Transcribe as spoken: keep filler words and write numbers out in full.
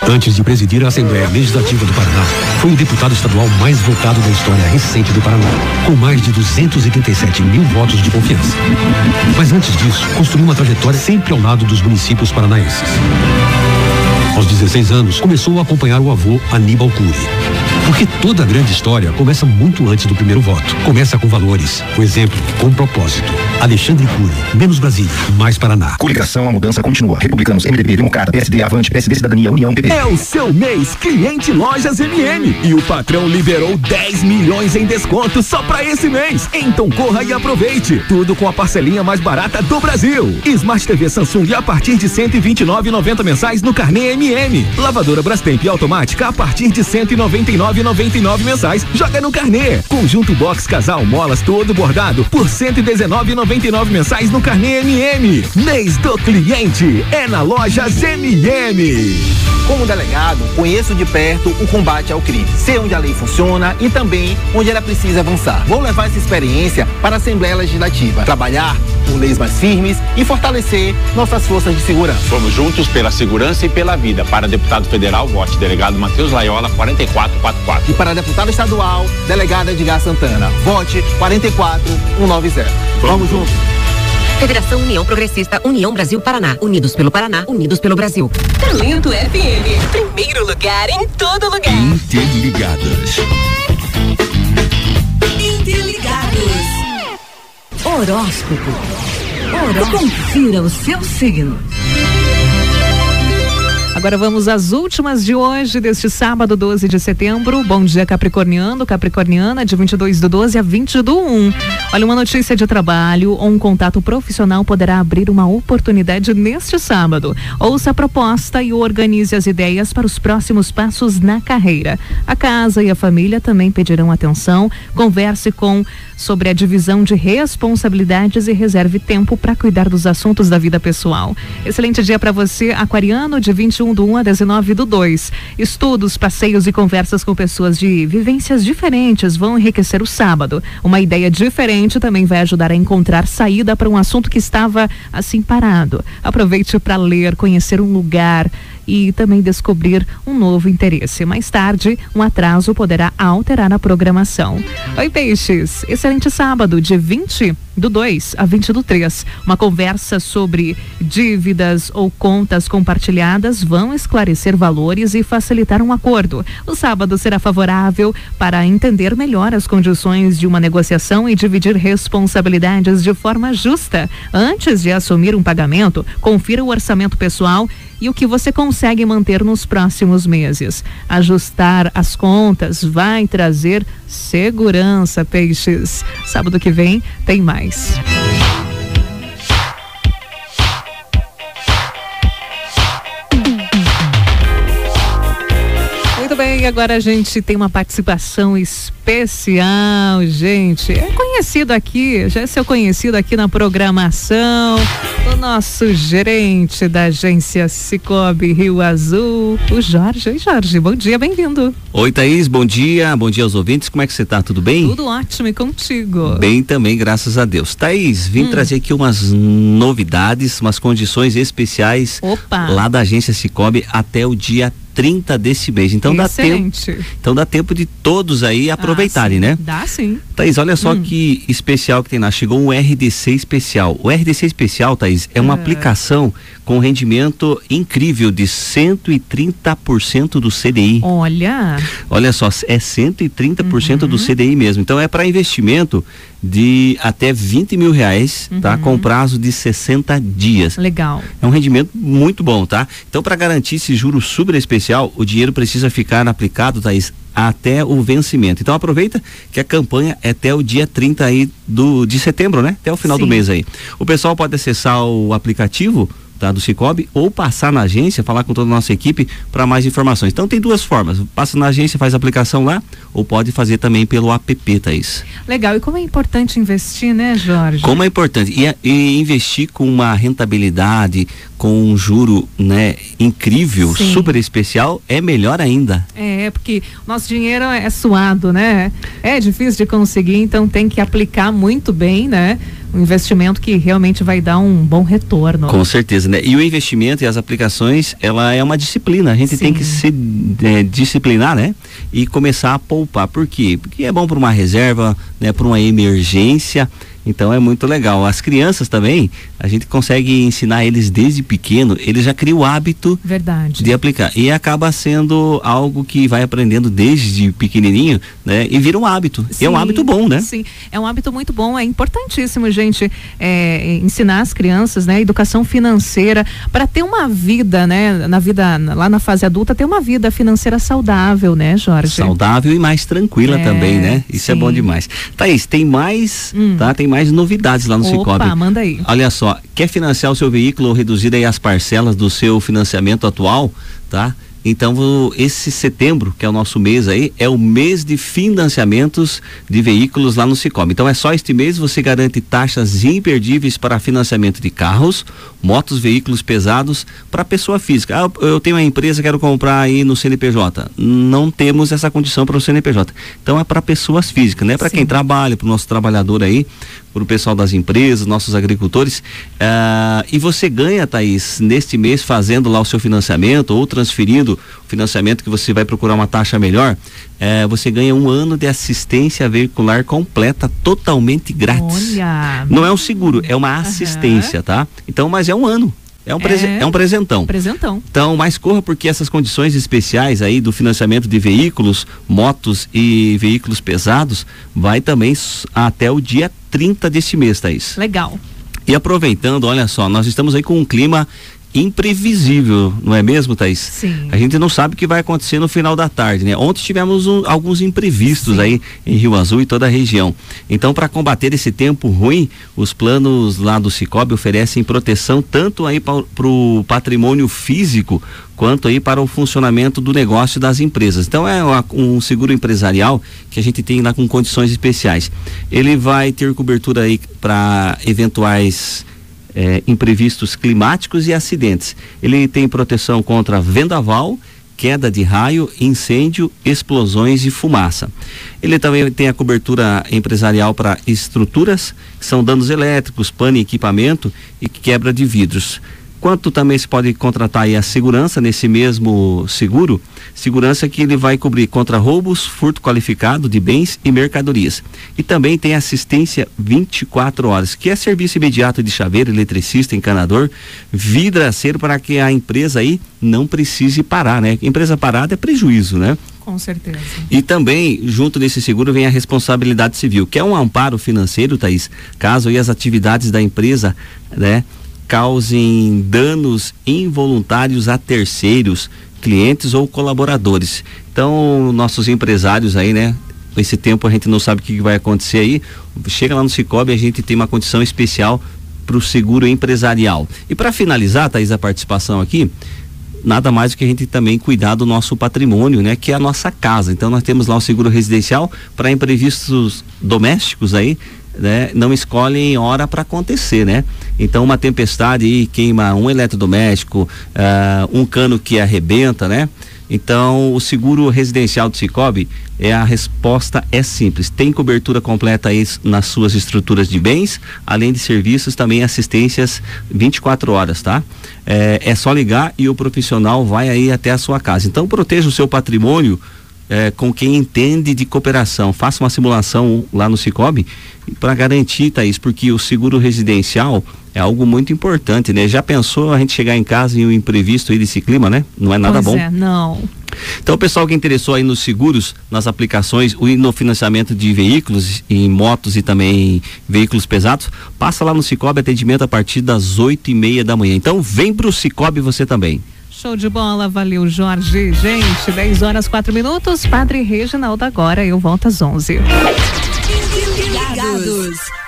Antes de presidir a Assembleia Legislativa do Paraná, foi o deputado estadual mais votado da história recente do Paraná, com mais de duzentos e trinta e sete mil votos de confiança. Mas antes disso, construiu uma trajetória sempre ao lado dos municípios paranaenses. Aos dezesseis anos, começou a acompanhar o avô Aníbal Cury. Porque toda grande história começa muito antes do primeiro voto. Começa com valores, com exemplo, com propósito. Alexandre Cury, menos Brasília, mais Paraná. Coligação, a mudança continua. Republicanos, M D B, Democrata, P S D, Avante, P S D, Cidadania, União, P P. É o seu mês Cliente Lojas M M. E o patrão liberou dez milhões em desconto só pra esse mês. Então corra e aproveite. Tudo com a parcelinha mais barata do Brasil. Smart T V Samsung a partir de cento e vinte e nove reais e noventa centavos mensais no carnê M M. Lavadora Brastemp automática a partir de cento e noventa e nove reais e noventa e nove centavos mensais. Joga no carnê. Conjunto Box Casal Molas todo bordado por cento e dezenove reais e noventa e nove centavos mensais no carnê M M. Mês do cliente é na Lojas M M. Como delegado, conheço de perto o combate ao crime. Sei onde a lei funciona e também onde ela precisa avançar. Vou levar essa experiência para a Assembleia Legislativa. Trabalhar por leis mais firmes e fortalecer nossas forças de segurança. Vamos juntos pela segurança e pela vida. Para deputado federal, vote delegado Matheus Laiola, quatro quatro quatro quatro. E para deputado estadual, delegado Edgar Santana, vote quatro quatro um nove zero. Vamos juntos. Federação União Progressista, União Brasil Paraná. Unidos pelo Paraná, unidos pelo Brasil. Talento F M, primeiro lugar em todo lugar. Interligadas. Interligados. Horóscopo. Horóscopo. Confira o seu signo. Agora vamos às últimas de hoje, deste sábado, doze de setembro. Bom dia, Capricorniano, Capricorniana, de vinte e dois do doze a vinte do um. Olha, uma notícia de trabalho ou um contato profissional poderá abrir uma oportunidade neste sábado. Ouça a proposta e organize as ideias para os próximos passos na carreira. A casa e a família também pedirão atenção. Converse com sobre a divisão de responsabilidades e reserve tempo para cuidar dos assuntos da vida pessoal. Excelente dia para você, aquariano, de vinte e um do um a dezenove do dois. Estudos, passeios e conversas com pessoas de vivências diferentes vão enriquecer o sábado. Uma ideia diferente também vai ajudar a encontrar saída para um assunto que estava assim parado. Aproveite para ler, conhecer um lugar e também descobrir um novo interesse. Mais tarde, um atraso poderá alterar a programação. Oi, peixes, excelente sábado, de vinte do dois a vinte do três. Uma conversa sobre dívidas ou contas compartilhadas vão esclarecer valores e facilitar um acordo. O sábado será favorável para entender melhor as condições de uma negociação e dividir responsabilidades de forma justa. Antes de assumir um pagamento, confira o orçamento pessoal e o que você consegue manter nos próximos meses. Ajustar as contas vai trazer segurança, peixes. Sábado que vem tem mais. Muito bem, agora a gente tem uma participação especial, gente. É conhecido aqui, já é seu conhecido aqui na programação, o nosso gerente da agência Cicobi Rio Azul, o Jorge. Oi, Jorge, bom dia, bem-vindo. Oi, Thaís, bom dia, bom dia aos ouvintes, como é que você tá, tudo bem? Tudo ótimo, e contigo? Bem também, graças a Deus. Thaís, vim hum. trazer aqui umas novidades, umas condições especiais Opa. lá da agência Cicobi até o dia trinta desse mês, então Excelente. dá tempo então dá tempo de todos aí aproveitarem, ah, né? Dá sim. Thaís, olha só hum. que especial que tem lá, chegou um R D C especial. O R D C especial, Thaís, é uma ah. aplicação com rendimento incrível de cento e trinta por cento do C D I. Olha. Olha só, é cento e trinta por cento uhum. do C D I mesmo. Então é para investimento de até vinte mil reais, uhum. tá? Com prazo de sessenta dias. Legal. É um rendimento muito bom, tá? Então, para garantir esse juro super especial, o dinheiro precisa ficar aplicado, Thaís, até o vencimento. Então aproveita que a campanha é até o dia trinta aí do, de setembro, né? Até o final Sim. do mês aí. O pessoal pode acessar o aplicativo, tá, do Cicobi, ou passar na agência, falar com toda a nossa equipe para mais informações. Então tem duas formas, passa na agência, faz a aplicação lá, ou pode fazer também pelo app, Thaís. Legal, e como é importante investir, né, Jorge? Como é importante, e, e investir com uma rentabilidade, com um juro, né, incrível, Sim. super especial, é melhor ainda. É, porque nosso dinheiro é suado, né? É difícil de conseguir, então tem que aplicar muito bem, né? um investimento que realmente vai dar um bom retorno. Com certeza, né? E o investimento e as aplicações, ela é uma disciplina, a gente Sim. tem que se é, disciplinar, né? E começar a poupar. Por quê? Porque é bom para uma reserva, né? Para uma emergência. Então é muito legal. As crianças também, a gente consegue ensinar eles desde pequeno, eles já criam o hábito Verdade. de aplicar. E acaba sendo algo que vai aprendendo desde pequenininho, né? E vira um hábito. Sim, é um hábito bom, né? Sim, é um hábito muito bom. É importantíssimo, gente, é, ensinar as crianças, né? Educação financeira, para ter uma vida, né? Na vida, lá na fase adulta, ter uma vida financeira saudável, né, Jorge? Saudável e mais tranquila é, também, né? Isso sim. é bom demais. Thaís, tem mais, hum. tá? Tem mais novidades lá no Sicoob. Opa, manda aí. Olha só, quer financiar o seu veículo ou reduzir aí as parcelas do seu financiamento atual, tá? Então, esse setembro, que é o nosso mês aí, é o mês de financiamentos de veículos lá no Sicoob. Então, é só este mês você garante taxas imperdíveis para financiamento de carros, motos, veículos pesados para pessoa física. Ah, eu tenho uma empresa, quero comprar aí no C N P J. Não temos essa condição para o C N P J. Então, é para pessoas físicas, né? Para quem trabalha, para o nosso trabalhador aí, para o pessoal das empresas, nossos agricultores. Ah, e você ganha, Thaís, neste mês, fazendo lá o seu financiamento ou transferindo o financiamento que você vai procurar uma taxa melhor, eh, você ganha um ano de assistência veicular completa, totalmente grátis. Olha. Não é um seguro, é uma assistência, uhum. tá? Então, mas é um ano. É um, prese é, é um presentão. presentão. Então, mais corra, porque essas condições especiais aí do financiamento de veículos, motos e veículos pesados vai também até o dia trinta deste mês, Thaís. Legal. E aproveitando, olha só, nós estamos aí com um clima imprevisível, não é mesmo, Thaís? Sim. A gente não sabe o que vai acontecer no final da tarde, né? Ontem tivemos um, alguns imprevistos Sim. aí em Rio Azul e toda a região. Então, para combater esse tempo ruim, os planos lá do Sicoob oferecem proteção tanto aí para o patrimônio físico quanto aí para o funcionamento do negócio das empresas. Então é uma, um seguro empresarial que a gente tem lá com condições especiais. Ele vai ter cobertura aí para eventuais É, imprevistos climáticos e acidentes. Ele tem proteção contra vendaval, queda de raio, incêndio, explosões e fumaça. Ele também tem a cobertura empresarial para estruturas, que são danos elétricos, pane em equipamento e quebra de vidros. Quanto também se pode contratar aí a segurança nesse mesmo seguro, segurança que ele vai cobrir contra roubos, furto qualificado de bens e mercadorias. E também tem assistência vinte e quatro horas, que é serviço imediato de chaveiro, eletricista, encanador, vidraceiro, para que a empresa aí não precise parar, né? Empresa parada é prejuízo, né? Com certeza. E também, junto desse seguro, vem a responsabilidade civil, que é um amparo financeiro, Thaís, caso aí as atividades da empresa, né, causem danos involuntários a terceiros, clientes ou colaboradores. Então, nossos empresários aí, né? Esse tempo a gente não sabe o que vai acontecer aí. Chega lá no Sicoob, a gente tem uma condição especial para o seguro empresarial. E para finalizar, Thaís, a participação aqui, nada mais do que a gente também cuidar do nosso patrimônio, né? Que é a nossa casa. Então, nós temos lá o seguro residencial para imprevistos domésticos aí, né? Não escolhem hora para acontecer, né? Então, uma tempestade aí queima um eletrodoméstico, uh, um cano que arrebenta, né? Então, o seguro residencial do Sicoob, é a resposta é simples, tem cobertura completa aí nas suas estruturas de bens, além de serviços, também assistências vinte e quatro horas, tá? É, é só ligar e o profissional vai aí até a sua casa. Então, proteja o seu patrimônio É, com quem entende de cooperação. Faça uma simulação lá no Sicoob para garantir, Thaís, porque o seguro residencial é algo muito importante, né? Já pensou a gente chegar em casa e um imprevisto aí desse clima, né? Não é nada pois bom. É, não. Então, o pessoal que interessou aí nos seguros, nas aplicações e no financiamento de veículos e motos e também veículos pesados, passa lá no Sicoob, atendimento a partir das oito e meia da manhã. Então, vem pro Sicoob você também. Show de bola, valeu, Jorge. Gente, dez horas, quatro minutos. Padre Reginaldo agora, eu volto às onze. Ligados.